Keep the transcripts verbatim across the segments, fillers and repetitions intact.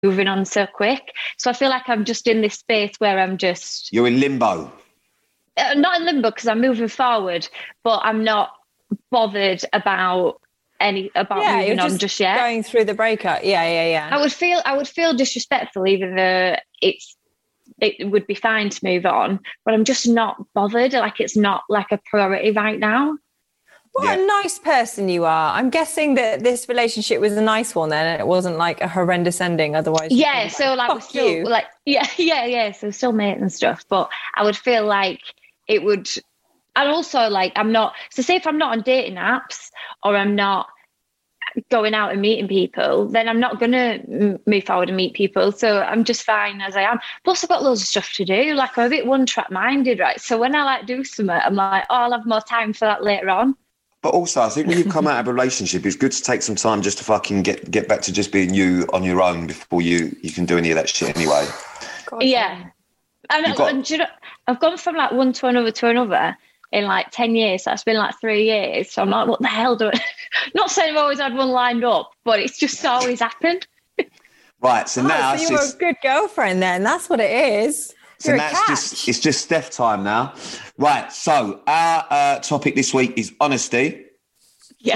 moving on so quick. So I feel like I'm just in this space where I'm just... You're in limbo. Uh, not in limbo because I'm moving forward, but I'm not bothered about any about yeah, moving you're just on just yet. Going through the breakup. Yeah, yeah, yeah. I would feel I would feel disrespectful even though it's it would be fine to move on, but I'm just not bothered. Like it's not like a priority right now. What Yeah. a nice person you are. I'm guessing that this relationship was a nice one then, and it wasn't like a horrendous ending. Otherwise, you'd Yeah, be so like we're fuck still you. like yeah, yeah, yeah. So still mates and stuff, but I would feel like it would, and also like I'm not. So say if I'm not on dating apps or I'm not going out and meeting people, then I'm not gonna m- move forward and meet people. So I'm just fine as I am. Plus, I've got loads of stuff to do. Like I'm a bit one track minded, right? So when I like do something, I'm like, oh, I'll have more time for that later on. But also, I think when you come out of a relationship, it's good to take some time just to fucking get get back to just being you on your own before you, you can do any of that shit anyway. God, Yeah. And, You've got- and do you know, I've gone from like one to another to another in like ten years. That's been like three years. So I'm like, what the hell do I... Not saying I've always had one lined up, but it's just always happened. Right, so Oh, now so it's you're just, a good girlfriend then. That's what it is. so You're a now it's catch. just it's just Steph time now. Right, so our uh, topic this week is honesty. Yeah.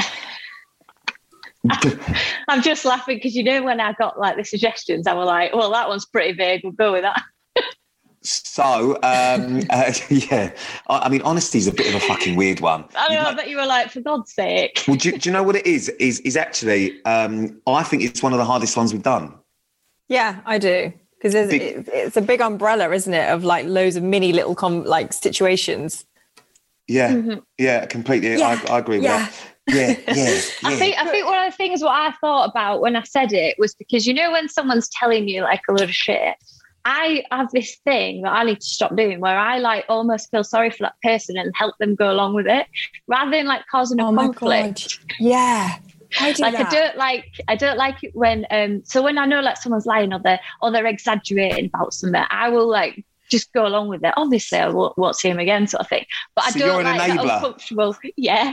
I'm just laughing because you know when I got like the suggestions, I was like, well, that one's pretty vague. We'll go with that. So, um, uh, yeah, I, I mean, honesty is a bit of a fucking weird one. I know, You I bet you were like, for God's sake. Well, do, you- do you know what it is? Is is actually, um, I think it's one of the hardest ones we've done. Yeah, I do. Because Big- it, it's a big umbrella, isn't it, of like loads of mini little com- like situations. Yeah, Mm-hmm. yeah, completely. Yeah, I, I agree with yeah. that. Yeah, yeah, yeah. I think I think one of the things what I thought about when I said it was because you know when someone's telling you like a load of shit, I have this thing that I need to stop doing where I like almost feel sorry for that person and help them go along with it rather than like causing a Oh my conflict. God. Yeah. I do Like that. I don't like I don't like it when um so when I know like someone's lying or they're or they're exaggerating about something, I will like just go along with it. Obviously I won't, won't see him again sort of thing. But So I don't you're an like that enabler. uncomfortable. Yeah.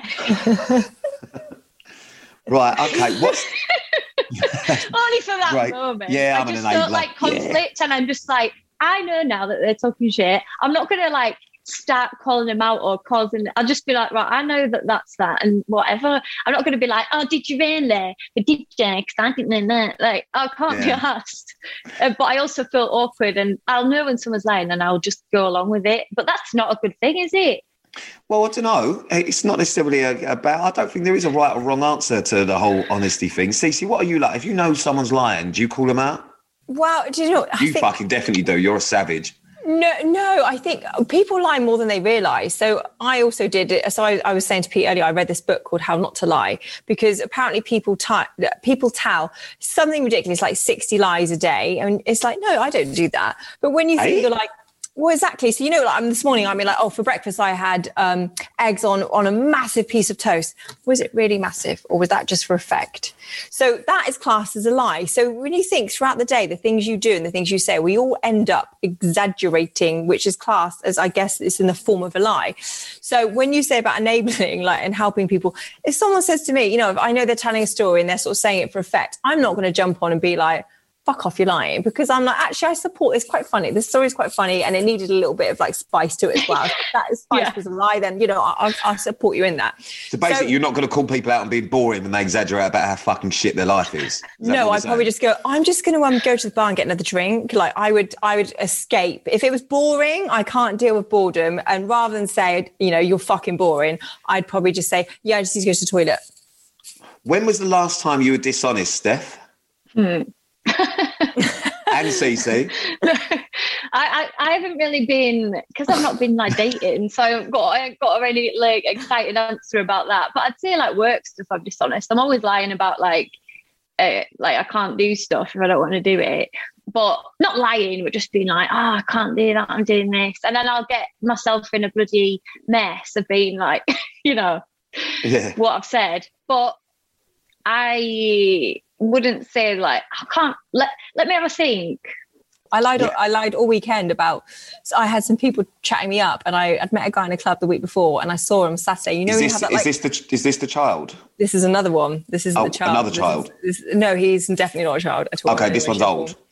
Right, okay. What's Only for that Right. moment. Yeah, I I'm an just enabler. don't like Yeah. conflict and I'm just like, I know now that they're talking shit. I'm not going to like start calling them out or causing, I'll just be like, right, I know that that's that and whatever. I'm not going to be like, oh, did you really? But did you? Because I didn't know that. Like, I can't Yeah. be asked. Uh, but I also feel awkward and I'll know when someone's lying and I'll just go along with it. But that's not a good thing, is it? Well, I don't know. It's not necessarily a, about. I don't think there is a right or wrong answer to the whole honesty thing. Cece, what are you like? If you know someone's lying, do you call them out? Well, do you know? I You think, fucking definitely do. You're a savage. No, no, I think people lie more than they realise. So I also did it. So I, I was saying to Pete earlier, I read this book called How Not to Lie, because apparently people, t- people tell something ridiculous, like sixty lies a day. And it's like, no, I don't do that. But when you think Hey? you're like, well, exactly. So, you know, like I'm this morning, I mean, like, oh, for breakfast, I had um, eggs on, on a massive piece of toast. Was it really massive or was that just for effect? So that is classed as a lie. So when you think throughout the day, the things you do and the things you say, we all end up exaggerating, which is classed as, I guess, it's in the form of a lie. So when you say about enabling, like, and helping people, if someone says to me, you know, if I know they're telling a story and they're sort of saying it for effect, I'm not going to jump on and be like, fuck off, you're lying, because I'm like, actually, I support this. Quite funny. This story is quite funny, and it needed a little bit of like spice to it as well. If that is spice Yeah. was a lie, then you know, I, I support you in that. So basically, So- you're not going to call people out on being boring when they exaggerate about how fucking shit their life is. Is that No, what I'd you're probably saying? just go, I'm just going to um, go to the bar and get another drink. Like I would, I would escape. If it was boring, I can't deal with boredom. And rather than say, you know, you're fucking boring, I'd probably just say, yeah, I just need to go to the toilet. When was the last time you were dishonest, Steph? Hmm. And Cece? No, I, I, I haven't really been, because I've not been like dating, so I haven't got, I haven't got a really like excited answer about that. But I'd say like work stuff, I'm dishonest. I'm always lying about like, uh, like I can't do stuff if I don't want to do it. But not lying, but just being like, oh, I can't do that, I'm doing this. And then I'll get myself in a bloody mess of being like, you know, Yeah. what I've said. But I wouldn't say like, I can't, let, let me have a think. I lied. Yeah. I lied all weekend about. So I had some people chatting me up, and I, I'd met a guy in a club the week before, and I saw him Saturday. You know, Is when this, you have that, is like, this the is this the child? This is another one. This isn't Oh, the child. another This child. is- this- no, he's definitely not a child at all. Okay, in this any way, one's shape, or old. form.